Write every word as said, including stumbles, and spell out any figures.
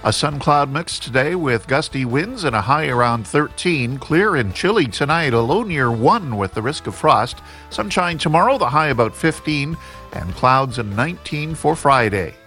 A sun-cloud mix today with gusty winds and a high around thirteen. Clear and chilly tonight, a low near one with the risk of frost. Sunshine tomorrow, the high about fifteen, and clouds and nineteen for Friday.